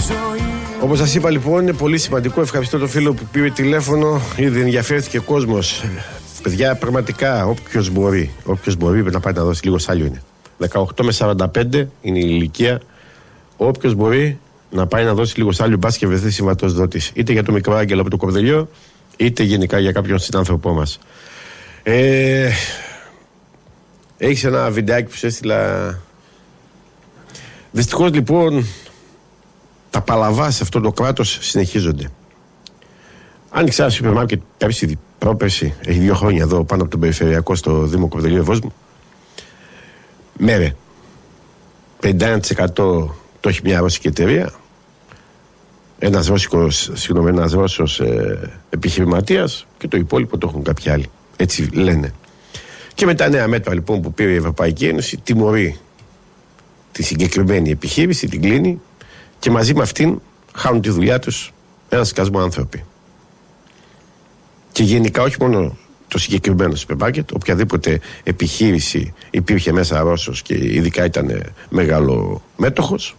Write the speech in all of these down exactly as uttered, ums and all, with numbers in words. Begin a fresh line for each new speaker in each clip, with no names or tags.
Όπως σας είπα λοιπόν, είναι πολύ σημαντικό. Ευχαριστώ τον φίλο που πήρε τηλέφωνο. Ήδη ενδιαφέρθηκε ο κόσμος. Παιδιά, πραγματικά όποιος μπορεί, όποιος μπορεί να πάει να δώσει λίγο σάλιο είναι. δεκαοκτώ με σαράντα πέντε είναι η ηλικία. Όποιος μπορεί να πάει να δώσει λίγο σάλιο, μπας και βρεθεί συμβατός δότης. Είτε για το μικρό Άγγελο από το Κορδελιό, είτε γενικά για κάποιον συνάνθρωπό μας. Ε, έχεις ένα βιντεάκι που σου έστειλα. Δυστυχώς λοιπόν τα παλαβά σε αυτό το κράτος συνεχίζονται. Άνοιξα ένα σούπερ μάρκετ πέρσι, πρόπερσι, έχει δύο χρόνια εδώ πάνω από τον Περιφερειακό στο Δήμο Κορδελιού Ευόσμου. Μέρε. πενήντα ένα τοις εκατό το έχει μια ρώσικη εταιρεία. Ένας ρώσικος, συγγνώμη, ένας Ρώσος ε, επιχειρηματίας και το υπόλοιπο το έχουν κάποιοι άλλοι. Έτσι λένε. Και με τα νέα μέτρα λοιπόν που πήρε η Ευρωπαϊκή Ένωση, τιμωρεί τη συγκεκριμένη επιχείρηση, την κλείνει και μαζί με αυτήν χάνουν τη δουλειά τους ένα σκασμό άνθρωποι. Και γενικά όχι μόνο το συγκεκριμένο σούπερ μάρκετ, οποιαδήποτε επιχείρηση υπήρχε μέσα Ρώσος και ειδικά ήταν μεγάλο μέτοχος,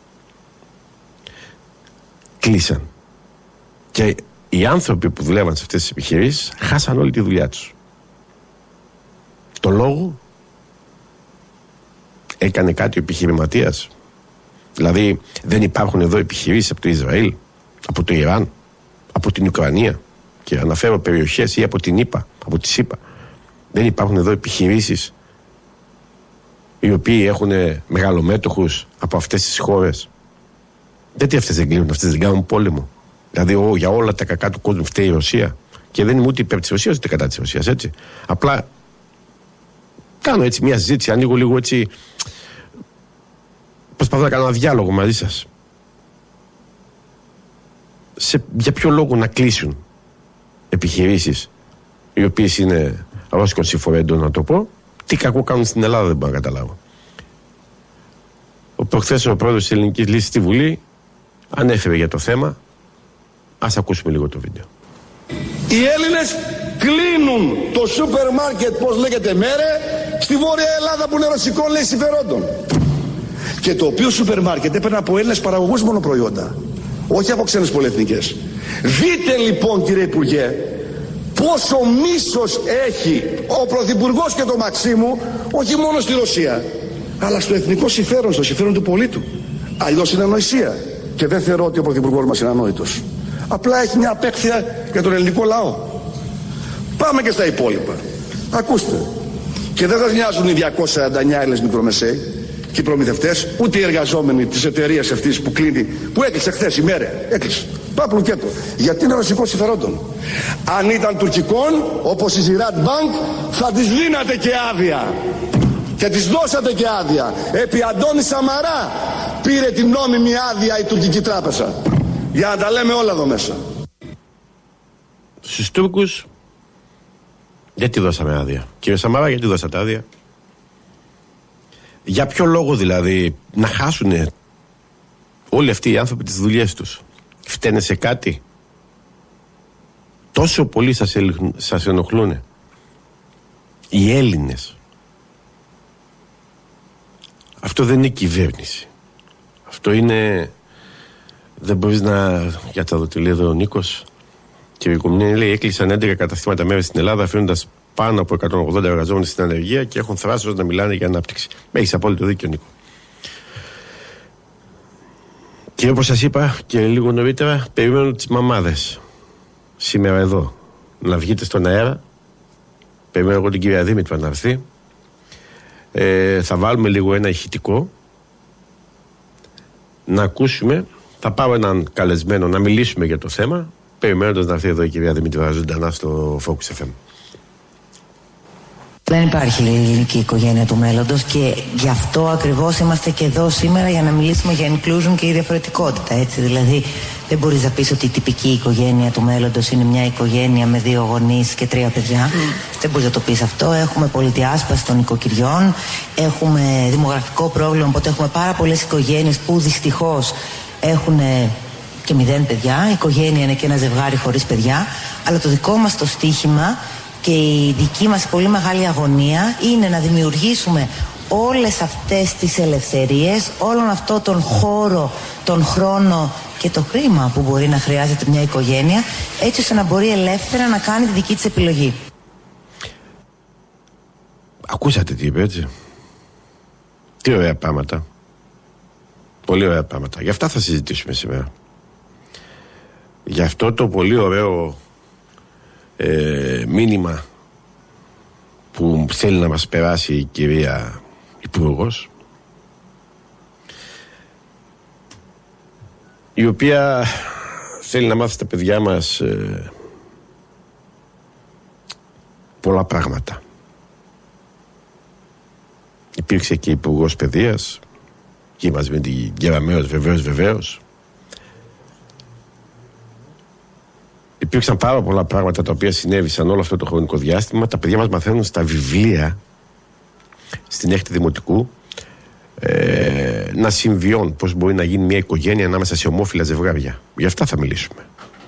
κλείσαν. Και οι άνθρωποι που δουλεύαν σε αυτές τις επιχειρήσεις χάσαν όλη τη δουλειά τους. Το λόγο έκανε κάτι ο επιχειρηματίας. Δηλαδή δεν υπάρχουν εδώ επιχειρήσεις από το Ισραήλ, από το Ιράν, από την Ουκρανία, και αναφέρω περιοχές, ή από την ΗΠΑ, από τη ΣΥΠΑ. Δεν υπάρχουν εδώ επιχειρήσεις οι οποίοι έχουν μεγαλομέτοχους από αυτές τις χώρες. Γιατί αυτές δεν κλείνουν, αυτές δεν κάνουν πόλεμο? Δηλαδή ο, για όλα τα κακά του κόσμου φταίει η Ρωσία. Και δεν είμαι ούτε υπέρ της Ρωσίας ούτε κατά της Ρωσίας, έτσι. Απλά κάνω έτσι μια συζήτηση, ανοίγω λίγο έτσι. Προσπαθώ να κάνω ένα διάλογο μαζί σας. Σε, για ποιο λόγο να κλείσουν επιχειρήσεις οι οποίες είναι ρώσικων συμφορέντων, να το πω? Τι κακό κάνουν στην Ελλάδα δεν μπορώ να καταλάβω. Ο προχθές ο πρόεδρος της Ελληνικής Λύσης στη Βουλή ανέφερε για το θέμα. Ας ακούσουμε λίγο το βίντεο.
Οι Έλληνες κλείνουν το σούπερ μάρκετ, πώς λέγεται, μέρε, στη Βόρεια Ελλάδα που είναι ρωσικών, λέει, συμφερόντων. Και το οποίο σούπερ μάρκετ έπαιρνε από Έλληνες παραγωγούς μόνο προϊόντα, όχι από ξένες πολυεθνικές. Δείτε λοιπόν, κύριε Υπουργέ, πόσο μίσος έχει ο Πρωθυπουργός και το Μαξίμου, όχι μόνο στη Ρωσία, αλλά στο εθνικό συμφέρον, στο συμφέρον του πολίτου. Αλλιώς είναι ανοησία. Και δεν θεωρώ ότι ο Πρωθυπουργός μας είναι ανόητος. Απλά έχει μια απέχθεια για τον ελληνικό λαό. Πάμε και στα υπόλοιπα. Ακούστε. Και δεν θα νοιάζουν οι διακόσιοι σαράντα εννέα Έλληνες μικρομεσαίοι και οι προμηθευτές, ούτε οι εργαζόμενοι της εταιρείας αυτής που κλείνει, που έκλεισε χθες η μέρα. Έκλεισε. Πάπλου και το. Γιατί είναι ρωσικό συμφερόντων. Αν ήταν τουρκικών, όπως η Ziraat Bank, θα τις δίνατε και άδεια. Και τις δώσατε και άδεια. Επί Αντώνη Σαμαρά πήρε την νόμιμη άδεια η τουρκική τράπεζα. Για να τα λέμε όλα εδώ μέσα.
Στους Τούρκους γιατί δώσαμε άδεια? Κύριε Σαμαρά, γιατί δώσατε άδεια? Για ποιο λόγο δηλαδή να χάσουν όλοι αυτοί οι άνθρωποι τις δουλειές τους? Φταίνε σε κάτι? Τόσο πολύ σας, ελ, σας ενοχλούν οι Έλληνες? Αυτό δεν είναι κυβέρνηση. Αυτό είναι... Δεν μπορείς να... Για τα δω τι λέει εδώ ο Νίκος. Κύριε Κομνίνη, λέει, έκλεισαν έντεκα καταστήματα μέρες στην Ελλάδα, αφήνοντας πάνω από εκατόν ογδόντα εργαζόμενους στην ανεργία και έχουν θράσος να μιλάνε για ανάπτυξη. Έχεις απόλυτο δίκιο, Νίκο. Και όπως σας είπα και λίγο νωρίτερα, περιμένω τις μαμάδες σήμερα εδώ να βγείτε στον αέρα. Περιμένω εγώ την κυρία Δήμητρα να έρθει. Ε, θα βάλουμε λίγο ένα ηχητικό να ακούσουμε. Θα πάω έναν καλεσμένο να μιλήσουμε για το θέμα, περιμένοντας να έρθει εδώ η κυρία Δημήτρη ζωντανά στο Focus εφ εμ.
Δεν υπάρχει ελληνική οικογένεια του μέλλοντος και γι' αυτό ακριβώς είμαστε και εδώ σήμερα, για να μιλήσουμε για inclusion και η διαφορετικότητα, έτσι. Δηλαδή δεν μπορείς να πεις ότι η τυπική οικογένεια του μέλλοντος είναι μια οικογένεια με δύο γονείς και τρία παιδιά. Mm. Δεν μπορείς να το πεις αυτό. Έχουμε πολυδιάσπαση των οικοκυριών, έχουμε δημογραφικό πρόβλημα, οπότε έχουμε πάρα πολλές οικογένειες που δυστυχώς έχουν και μηδέν παιδιά. Η οικογένεια είναι και ένα ζευγάρι χωρίς παιδιά. Αλλά το δικό μας το στίχημα και η δική μας πολύ μεγάλη αγωνία είναι να δημιουργήσουμε όλες αυτές τις ελευθερίες, όλον αυτό τον χώρο, τον χρόνο και το χρήμα που μπορεί να χρειάζεται μια οικογένεια, έτσι ώστε να μπορεί ελεύθερα να κάνει τη δική της επιλογή.
Ακούσατε τι είπε, έτσι? Τι ωραία πράγματα. Πολύ ωραία πράγματα. Γι' αυτά θα συζητήσουμε σήμερα. Γι' αυτό το πολύ ωραίο ε, μήνυμα που θέλει να μας περάσει η κυρία Υπουργός, η οποία θέλει να μάθει στα παιδιά μας ε, πολλά πράγματα. Υπήρξε και Υπουργός Παιδείας και μαζί με την Κεραμέως, βεβαίως, βεβαίως. Υπήρξαν πάρα πολλά πράγματα τα οποία συνέβησαν όλο αυτό το χρονικό διάστημα. Τα παιδιά μας μαθαίνουν στα βιβλία, στην έκτη δημοτικού, ε, να συμβιώνουν πώς μπορεί να γίνει μια οικογένεια ανάμεσα σε ομόφυλα ζευγάρια. Γι' αυτά θα μιλήσουμε.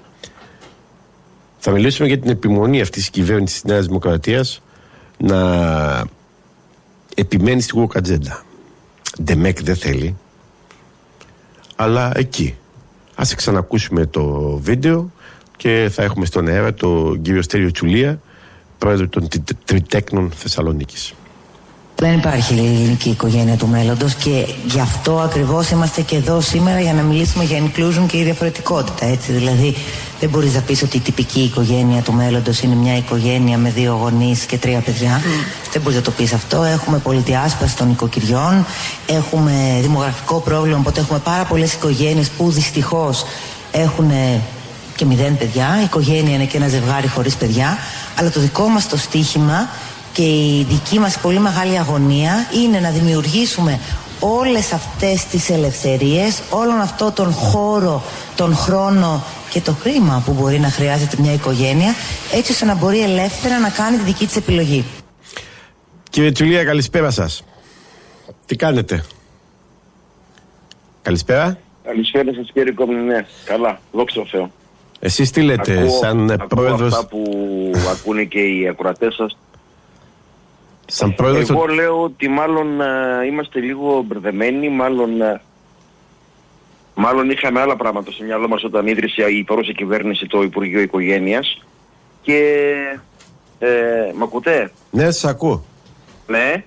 Θα μιλήσουμε για την επιμονή αυτής της κυβέρνησης της Νέας Δημοκρατίας να επιμένει στη γουρκατζέντα. Ντεμεκ δεν θέλει, αλλά εκεί. Ας ξανακούσουμε το βίντεο και θα έχουμε στον αέρα τον κύριο Στέλιο Τσουλία, πρόεδρο των Τριτέκνων Θεσσαλονίκης.
Δεν υπάρχει ελληνική οικογένεια του μέλλοντος και γι' αυτό ακριβώς είμαστε και εδώ σήμερα, για να μιλήσουμε για inclusion και η διαφορετικότητα, έτσι. Δηλαδή δεν μπορείς να πεις ότι η τυπική οικογένεια του μέλλοντος είναι μια οικογένεια με δύο γονείς και τρία παιδιά. Mm. Δεν μπορείς να το πεις αυτό. Έχουμε πολυδιάσπαση των οικοκυριών, έχουμε δημογραφικό πρόβλημα, οπότε έχουμε πάρα πολλές οικογένειες που δυστυχώς έχουν και μηδέν παιδιά. Η οικογένεια είναι και ένα ζευγάρι χωρίς παιδιά. Αλλά το δικό μας το στίχημα και η δική μας πολύ μεγάλη αγωνία είναι να δημιουργήσουμε όλες αυτές τις ελευθερίες, όλον αυτό τον χώρο, τον χρόνο και το χρήμα που μπορεί να χρειάζεται μια οικογένεια, έτσι ώστε να μπορεί ελεύθερα να κάνει τη δική της επιλογή.
Κύριε Τσουλία, καλησπέρα σας. Τι κάνετε? Καλησπέρα.
Καλησπέρα σας κύριε Κομνηνέ. Καλά, δόξα τω Θεώ.
Εσείς τι λέτε,
ακούω,
σαν
ακούω
πρόεδρος...
αυτά που ακούνε και οι ακροατές σας.
Σαν πρόεδρος...
Εγώ λέω ότι μάλλον α, είμαστε λίγο μπερδεμένοι, μάλλον, α, μάλλον είχαμε άλλα πράγματα στο μυαλό μας όταν ίδρυσε η παρούσα κυβέρνηση το Υπουργείο Οικογένειας και... Ε, μ' ακούτε?
Ναι, σας ακούω.
Ναι.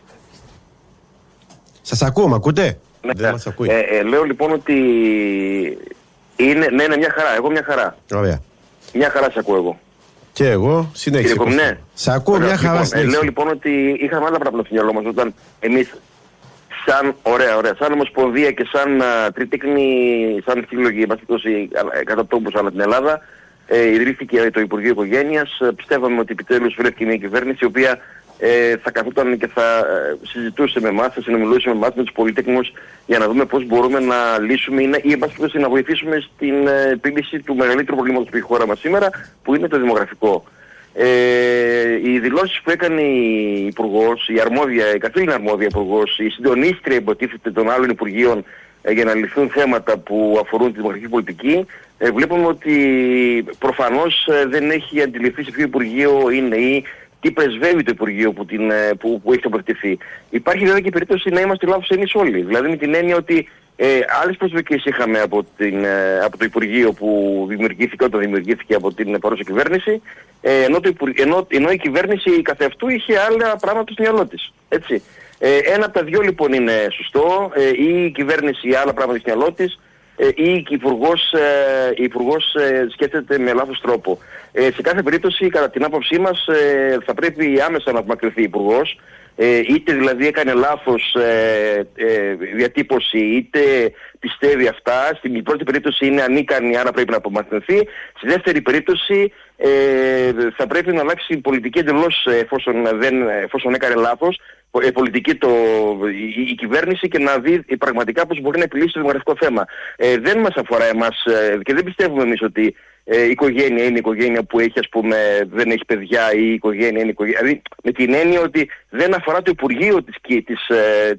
Σας ακούω, μ' ακούτε?
Ναι.
Δεν μας ακούει.
Ε, ε, λέω λοιπόν ότι είναι, ναι, είναι μια χαρά, εγώ μια χαρά.
Ωραία.
Μια χαρά σε ακούω εγώ.
Και εγώ, συνέχισε.
Κύριε Κομνέ.
Σ' ακούω, μια χαρά,
λοιπόν,
συνέχισε.
ε, λέω λοιπόν ότι είχαμε άλλα πράγματα στο μυαλό μας όταν εμείς σαν, ωραία, ωραία, σαν Ομοσπονδία και σαν uh, Τριτέκνη, σαν σύλλογοι, κατά τόπους ανά την Ελλάδα, ε, ιδρύθηκε το Υπουργείο Οικογένειας. Ε, πιστεύαμε ότι επιτέλους βρέθηκε μια κυβέρνηση η οποία ε, θα καθόταν και θα ε, συζητούσε με εμάς, θα συνομιλούσε με εμάς, με τους πολυτέκνους, για να δούμε πώς μπορούμε να λύσουμε ή, να, ή εμπάσχετος, να βοηθήσουμε στην ε, επίλυση του μεγαλύτερου προβλήματος που έχει η χώρα μας σήμερα, που είναι το δημογραφικό. Ε, οι δηλώσεις που έκανε η Υπουργός, η αρμόδια, η καθήλυνα αρμόδια Υπουργός, η συντονίστρια υποτίθεται των άλλων Υπουργείων ε, για να λυθούν θέματα που αφορούν τη δημογραφική πολιτική, ε, βλέπουμε ότι προφανώς ε, δεν έχει αντιληφθεί σε ποιο Υπουργείο είναι ή τι πρεσβεύει το Υπουργείο που, την, που, που έχει τοποθετηθεί. Υπάρχει βέβαια και περίπτωση να είμαστε λάθος εμείς όλοι. Δηλαδή με την έννοια ότι ε, άλλες προσδοκίες είχαμε από, την, ε, από το Υπουργείο που δημιουργήθηκε όταν δημιουργήθηκε από την παρούσα κυβέρνηση, ε, ενώ, το Υπουργ... ενώ, ενώ η κυβέρνηση καθ' αυτού είχε άλλα πράγματα στο μυαλό της. Έτσι. Ε, ένα από τα δυο λοιπόν είναι σωστό, ε, ή η κυβέρνηση άλλα πράγματα στο μυαλό της, ή η υπουργός, ε, η υπουργός ε, σκέφτεται με λάθος τρόπο. Ε, σε κάθε περίπτωση, κατά την άποψή μας, ε, θα πρέπει άμεσα να απομακρυνθεί η υπουργός, ε, είτε δηλαδή έκανε λάθος ε, ε, διατύπωση, είτε πιστεύει αυτά. Στην πρώτη περίπτωση είναι ανίκανη, άρα πρέπει να απομακρυνθεί. Στη δεύτερη περίπτωση ε, θα πρέπει να αλλάξει πολιτική εντελώς, εφόσον, δεν, εφόσον έκανε λάθος, πολιτική το, η, η κυβέρνηση, και να δει πραγματικά πώς μπορεί να επιλύσει το δημογραφικό θέμα. Ε, δεν μας αφορά εμάς ε, και δεν πιστεύουμε εμείς ότι ε, η οικογένεια είναι η οικογένεια που έχει, ας πούμε, δεν έχει παιδιά, ή η οικογένεια είναι η οικογένεια. Δηλαδή με την έννοια ότι δεν αφορά το Υπουργείο της, της, ε,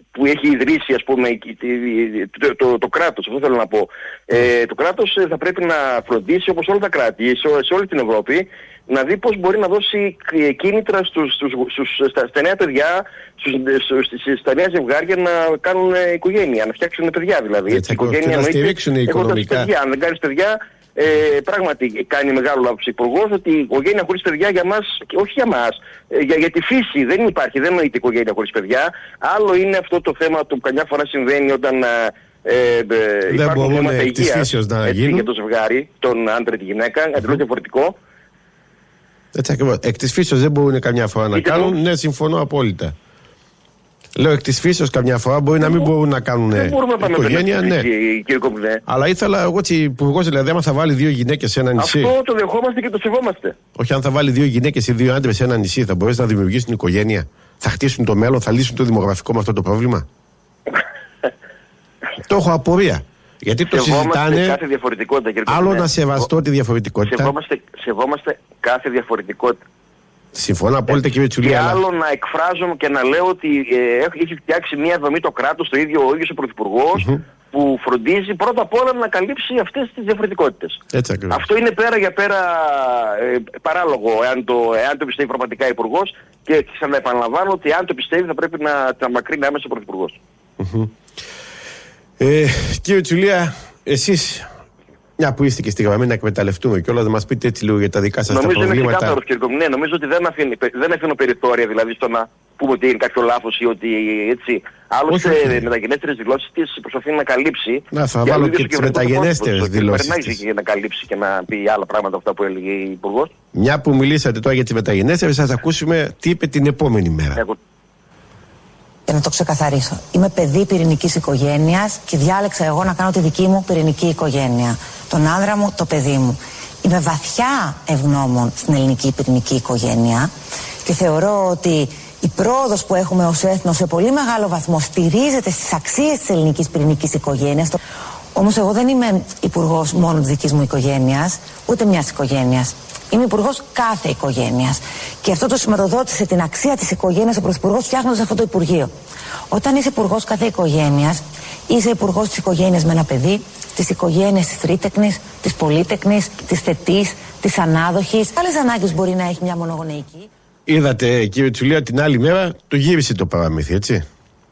που έχει ιδρύσει, ας πούμε, το, το, το κράτος, αυτό θέλω να πω. Ε, το κράτος θα πρέπει να φροντίσει, όπως όλα τα κράτη, σε, σε όλη την Ευρώπη, να δει πώς μπορεί να δώσει κίνητρα στους, στους, στους, στα, στα νέα παιδιά, στους, στους, στα νέα ζευγάρια να κάνουν οικογένεια, να φτιάξουν παιδιά δηλαδή.
Έτσι, οικογένεια να στηρίξουν οικονομικά.
Παιδιά. Αν δεν κάνεις παιδιά, ε, πράγματι κάνει μεγάλο λάθος ο Υπουργός, ότι η οικογένεια χωρίς παιδιά για μας, και όχι για μας, ε, για, για τη φύση δεν υπάρχει, δεν νοείται οικογένεια χωρίς παιδιά. Άλλο είναι αυτό το θέμα που καμιά φορά συμβαίνει όταν... Ε, ε, υπάρχουν θέματα υγείας για το ζευγάρι, τον άντρα τη γυναίκα, mm-hmm. εντελώς διαφορετικό.
Έτσι ακριβώς. Εκ της φύσεως δεν μπορούν καμιά φορά να Είτε κάνουν. Το... Ναι, συμφωνώ απόλυτα. Λέω εκ της φύσεως καμιά φορά μπορεί δεν να μην μπορούν να κάνουν οικογένεια. Ναι.
Κύριε
Αλλά ήθελα εγώ έτσι υπουργός, δηλαδή, άμα θα βάλει δύο γυναίκες σε ένα νησί.
Αυτό το δεχόμαστε και το σεβόμαστε.
Όχι, αν θα βάλει δύο γυναίκες ή δύο άντρες σε ένα νησί, θα μπορέσει να δημιουργήσουν οικογένεια. Θα χτίσουν το μέλλον, θα λύσουν το δημογραφικό με αυτό το πρόβλημα. Το έχω απορία. Γιατί το συζητάνε.
Κάθε διαφορετικότητα, κύριε
άλλο να σεβαστώ τη διαφορετικότητα.
Σεβόμαστε, σεβόμαστε κάθε διαφορετικότητα.
Συμφωνώ απόλυτα, κύριε Τσουλία.
Και άλλο να εκφράζομαι και να λέω ότι ε, έχει φτιάξει μια δομή το κράτος, το ίδιο ο ίδιος ο Πρωθυπουργός, mm-hmm. που φροντίζει πρώτα απ' όλα να καλύψει αυτές τις διαφορετικότητες. Αυτό είναι πέρα για πέρα ε, παράλογο, εάν το, εάν το πιστεύει πραγματικά ο Υπουργός, και ξαναεπαναλαμβάνω ότι αν το πιστεύει θα πρέπει να τα μακρύνει άμεσα ο Πρωθυπουργός.
Mm-hmm. Ε, κύριε Τσουλία, εσείς, μια που είστε και στη γραμμή, να εκμεταλλευτούμε κιόλας, να μας πείτε έτσι λίγο για τα δικά σας
νομίζω
τα προβλήματα.
Νομίζω είναι ξεκάθαρος, κύριε Κομινέ. Νομίζω ότι δεν, αφήνει, δεν αφήνω περιθώρια δηλαδή στο να πούμε ότι είναι κάποιο λάθος ή ότι έτσι. Άλλωστε με μεταγενέστερες δηλώσεις της προσπαθεί να καλύψει.
Να, θα βάλω και τις μεταγενέστερες δηλώσεις της.
Για να καλύψει και να πει άλλα πράγματα αυτά που έλεγε η Υπουργός.
Μια που μιλήσατε τώρα για τις μεταγενέστερες, θα σας ακούσουμε τι είπε την επόμενη μέρα.
Έχω...
Για να το ξεκαθαρίσω. Είμαι παιδί πυρηνικής οικογένειας και διάλεξα εγώ να κάνω τη δική μου πυρηνική οικογένεια. Τον άνδρα μου, το παιδί μου. Είμαι βαθιά ευγνώμων στην ελληνική πυρηνική οικογένεια και θεωρώ ότι η πρόοδος που έχουμε ως έθνος σε πολύ μεγάλο βαθμό στηρίζεται στις αξίες της ελληνικής πυρηνικής οικογένειας. Όμως εγώ δεν είμαι υπουργός μόνο της δικής μου οικογένειας, ούτε μιας οικογένειας. Είμαι υπουργός κάθε οικογένειας. Και αυτό το σηματοδότησε την αξία της οικογένειας ο Πρωθυπουργός φτιάχνοντας αυτό το Υπουργείο. Όταν είσαι υπουργός κάθε οικογένειας, είσαι υπουργός της οικογένειας με ένα παιδί, της οικογένειας της τρίτεκνης, της πολύτεκνης, της θετής, της ανάδοχης. Άλλες ανάγκες μπορεί να έχει μια μονογονεϊκή.
Είδατε, κύριε Τσουλία, την άλλη μέρα το γύρισε το παραμύθι, έτσι.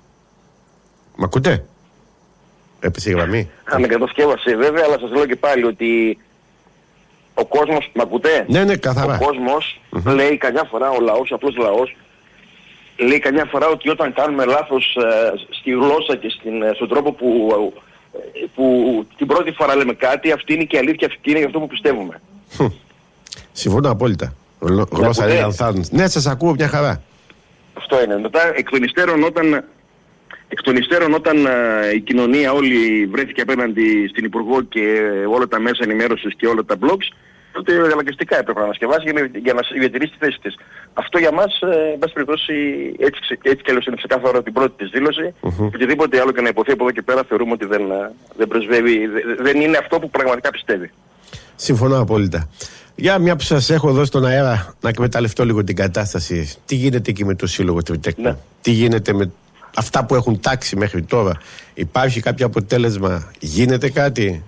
Μ' ακούτε? Έπεσε η γραμμή.
Ανακατασκεύασε βέβαια, αλλά σας λέω και πάλι ότι ο κόσμος, μ' ακούτε?
Ναι, ναι, καθαρά.
Ο κόσμος mm-hmm. λέει καμιά φορά, ο λαός, απλός λαός, λέει καμιά φορά ότι όταν κάνουμε λάθος ε, στη γλώσσα και στην, στον τρόπο που, ε, που την πρώτη φορά λέμε κάτι, αυτή είναι και η αλήθεια, αυτή είναι αυτό που πιστεύουμε.
Hm. Συμφωνώ απόλυτα. Γλώσσα είναι ανθάνων. Ναι, σας ακούω μια χαρά.
Αυτό είναι. Μετά εκ των υστέρων όταν... Εκ των υστέρων όταν α, η κοινωνία όλη βρέθηκε απέναντι στην Υπουργό και όλα τα μέσα ενημέρωσης και όλα τα blogs, τότε αναγκαστικά έπρεπε να ανασκευάσει για, να, για να διατηρήσει τη θέση της. Αυτό για μας, ε, εν πάση περιπτώσει, έτσι, έτσι κι αλλιώς είναι ξεκάθαρο την πρώτη της δήλωση. Mm-hmm. Οτιδήποτε άλλο και να υποθεί από εδώ και πέρα θεωρούμε ότι δεν, δεν πρεσβεύει, δεν είναι αυτό που πραγματικά πιστεύει.
Συμφωνώ απόλυτα. Για μια που σας έχω εδώ στον αέρα να εκμεταλλευτώ λίγο την κατάσταση, τι γίνεται εκεί με το Σύλλογο Τριτέκνου, ναι. Τι γίνεται με αυτά που έχουν τάξει μέχρι τώρα, υπάρχει κάποιο αποτέλεσμα, γίνεται κάτι?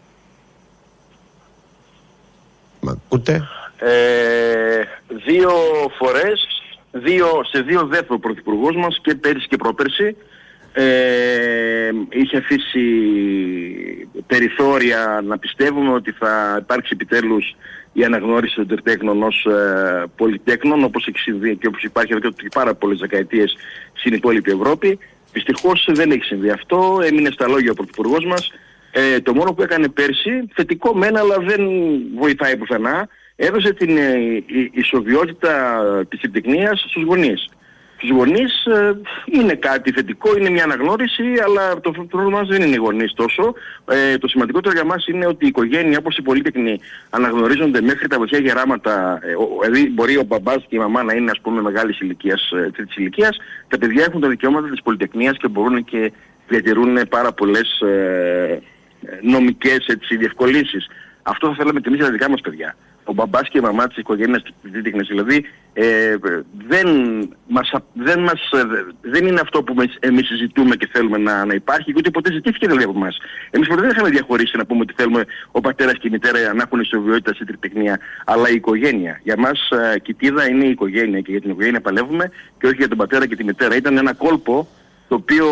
Μ' ακούτε?
Ε, δύο φορές, δύο, σε δύο δεύτερο ο Πρωθυπουργός μας και πέρυσι και πρόπερσι ε, είχε αφήσει περιθώρια να πιστεύουμε ότι θα υπάρξει επιτέλους η αναγνώριση των Τριτέκνων ως ε, πολυτέκνων, όπως έχει συμβεί και όπως υπάρχει εδώ και πάρα πολλές δεκαετίες στην υπόλοιπη Ευρώπη. Δυστυχώς δεν έχει συμβεί αυτό, έμεινε στα λόγια ο Πρωθυπουργός μας. Ε, το μόνο που έκανε πέρσι, θετικό μεν, αλλά δεν βοηθάει πουθενά, έδωσε την ε, ισοβιότητα της τριτεκνίας στους γονείς. Στους γονείς ε, είναι κάτι θετικό, είναι μια αναγνώριση, αλλά το πρόβλημα μας δεν είναι οι γονείς τόσο. Ε, το σημαντικότερο για μας είναι ότι η οικογένεια, όπως οι πολύτεκνοι, αναγνωρίζονται μέχρι τα βοηθιά γεράματα. Ε, δηλαδή μπορεί ο μπαμπάς και η μαμά να είναι, ας πούμε, μεγάλης ηλικίας, ε, τρίτης ηλικίας. Τα παιδιά έχουν τα δικαιώματα της πολυτεκνίας και μπορούν και διατηρούν πάρα πολλές ε, νομικές έτσι, διευκολύνσεις. Αυτό θα θέλαμε και εμείς για τα δικά μας παιδιά. ο μπαμπάς και η μαμά της οικογένειας της Τρίτιχνης δηλαδή ε, δεν, μας, δεν, μας, δεν είναι αυτό που εμείς συζητούμε και θέλουμε να, να υπάρχει, ούτε ποτέ ζητήθηκε δηλαδή από εμάς. Εμείς ποτέ δεν είχαμε διαχωρίσει να πούμε ότι θέλουμε ο πατέρας και η μητέρα να έχουν ισοβιότητα στην Τριτιχνία, αλλά η οικογένεια. Για μας ε, κοιτίδα είναι η οικογένεια και για την οικογένεια παλεύουμε και όχι για τον πατέρα και τη μητέρα. Ήταν ένα κόλπο το οποίο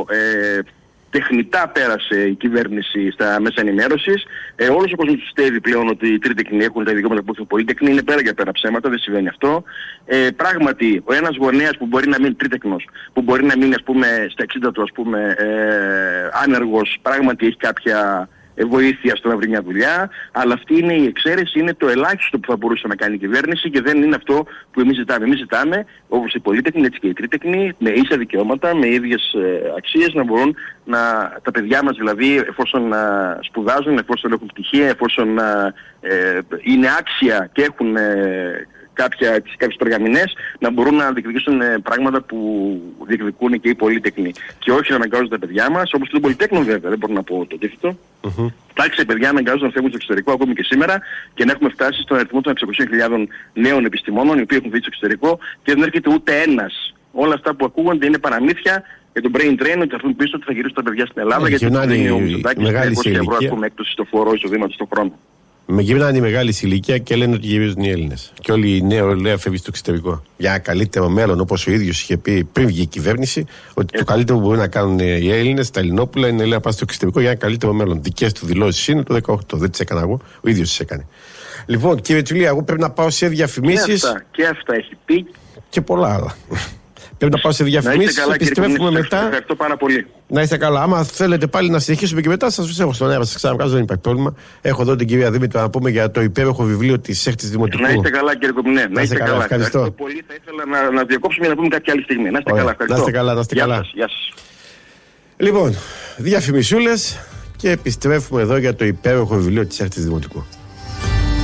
ε, τεχνητά πέρασε η κυβέρνηση στα μέσα ενημέρωσης. Ε, όλος ο κόσμος πιστεύει πλέον ότι οι τρίτεκνοι έχουν τα δικαιώματα που έχουν πολίτεκνοι. Είναι πέρα για πέρα ψέματα, δεν συμβαίνει αυτό. Ε, πράγματι, ο ένας γονέας που μπορεί να μείνει τρίτεκνος, που μπορεί να μείνει ας πούμε στα εξήντα του ας πούμε ε, άνεργος, πράγματι έχει κάποια βοήθεια στο να βρει μια δουλειά, αλλά αυτή είναι η εξαίρεση, είναι το ελάχιστο που θα μπορούσε να κάνει η κυβέρνηση και δεν είναι αυτό που εμείς ζητάμε. Εμείς ζητάμε, όπως οι πολίτεκνοι, έτσι και οι τρίτεκνοι, με ίσα δικαιώματα, με ίδιες ε, αξίες, να μπορούν να, τα παιδιά μας δηλαδή, εφόσον να σπουδάζουν, εφόσον έχουν πτυχία, εφόσον να ε, είναι άξια και έχουν ε, κάποια, κάποιες περγαμηνές, να μπορούν να διεκδικήσουν ε, πράγματα που διεκδικούν και οι πολίτεκνοι. Και όχι να αναγκάζουν τα παιδιά μας, όπως και των πολυτέκνων βέβαια, δεν μπορώ να πω το αντίθετο. Mm-hmm. Τάξε παιδιά αναγκάζονται να φεύγουν στο εξωτερικό ακόμη και σήμερα και να έχουμε φτάσει στον αριθμό των εξακόσιες χιλιάδες νέων επιστημόνων οι οποίοι έχουν βγει στο εξωτερικό και δεν έρχεται ούτε ένας. Όλα αυτά που ακούγονται είναι παραμύθια για τον brain drain, ότι θα έρθουν πίσω ότι θα γυρίσουν τα παιδιά στην Ελλάδα, γιατί δεν είναι ο Μητσοτάκης με είκοσι ευρώ ας πούμε έκπτωση στο φόρο εισοδήματος στον χρόνο.
Με γυρνάνε οι μεγάλη ηλικία και λένε ότι γυρίζουν οι Έλληνες. Και όλη η νεολαία φεύγει στο εξωτερικό. Για ένα καλύτερο μέλλον, όπως ο ίδιος είχε πει πριν βγει η κυβέρνηση, ότι το καλύτερο που μπορεί να κάνουν οι Έλληνες, τα Ελληνόπουλα, είναι να πάνε στο εξωτερικό για ένα καλύτερο μέλλον. Δικές του δηλώσεις είναι το δεκαοκτώ. Δεν τις έκανα εγώ, ο ίδιος τις έκανε. Λοιπόν, κύριε Τσουλία, εγώ πρέπει να πάω σε διαφημίσεις.
Και αυτά, και αυτά έχει πει.
Και πολλά άλλα. Πρέπει να πάω σε διαφημίσεις, επιστρέφουμε μετά.
Ευχαριστώ πάρα πολύ.
Να είστε καλά. Άμα θέλετε πάλι να συνεχίσουμε και μετά, σας βρίσκω στον αέρα, σας ξαναβγάζω, δεν υπάρχει πρόβλημα. Έχω εδώ την κυρία Δήμητρα να πούμε για το υπέροχο βιβλίο της Έκτης Δημοτικού.
Να είστε καλά, κύριε Κοπνέ.
Να είστε καλά. Ευχαριστώ.
Ευχαριστώ πολύ. Θα ήθελα να, να διακόψουμε για να πούμε κάποια άλλη στιγμή. Να είστε καλά.
Να είστε καλά, να είστε
Γεια
καλά.
Σας, γεια σας.
Λοιπόν, διαφημισούλες και επιστρέφουμε εδώ για το υπέροχο βιβλίο της Έκτης Δημοτικού.